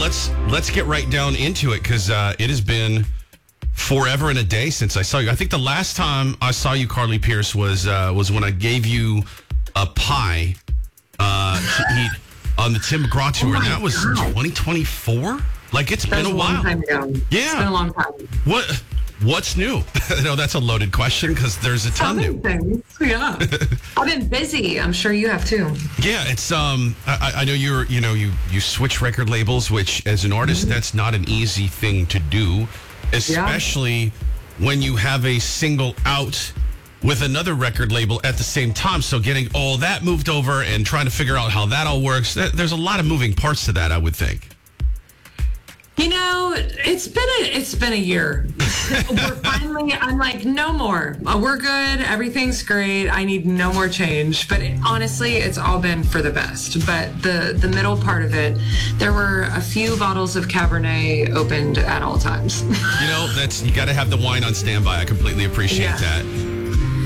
let's get right down into it because it has been forever and a day since I saw you. I think the last time I saw you, Carly Pierce, was when I gave you a pie to eat on the Tim McGraw tour. And that was 2024. Like it's been a while. Time ago. Yeah, it's been a long time. What's new? I know that's a loaded question because there's a ton new. Things. Yeah, I've been busy. I'm sure you have too. Yeah, it's I know you switch record labels, which as an artist that's not an easy thing to do, especially when you have a single out with another record label at the same time. So getting all that moved over and trying to figure out how that all works, there's a lot of moving parts to that, I would think. You know, it's been a year. I'm like, no more. We're good. Everything's great. I need no more change. But honestly, it's all been for the best. But the middle part of it, there were a few bottles of Cabernet opened at all times. You got to have the wine on standby. I completely appreciate that.